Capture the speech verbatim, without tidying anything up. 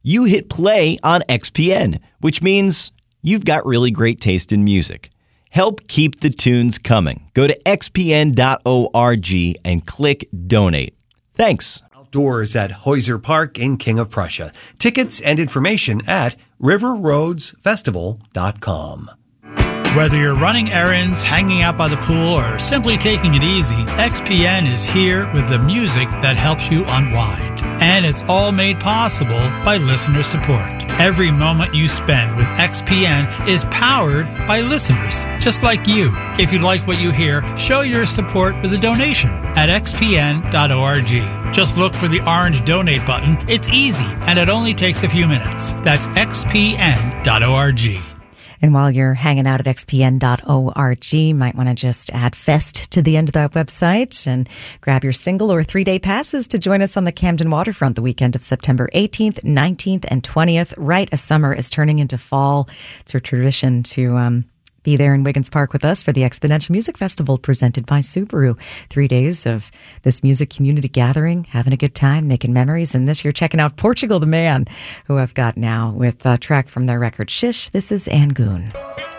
you hit play on X P N, which means you've got really great taste in music. Help keep the tunes coming. Go to x p n dot org and click donate. Thanks. Outdoors at Heuser Park in King of Prussia. Tickets and information at river roads festival dot com. Whether you're running errands, hanging out by the pool, or simply taking it easy, X P N is here with the music that helps you unwind. And it's all made possible by listener support. Every moment you spend with X P N is powered by listeners, just like you. If you like what you hear, show your support with a donation at x p n dot org. Just look for the orange donate button. It's easy, and it only takes a few minutes. That's x p n dot org. And while you're hanging out at x p n dot org, you might want to just add Fest to the end of that website and grab your single or three-day passes to join us on the Camden Waterfront the weekend of September eighteenth, nineteenth, and twentieth, right as summer is turning into fall. It's our tradition to um, be there in Wiggins Park with us for the Exponential Music Festival presented by Subaru. Three days of this music community gathering, having a good time, making memories. And this year, checking out Portugal the Man, who I've got now with a track from their record Shish. This is Angoon.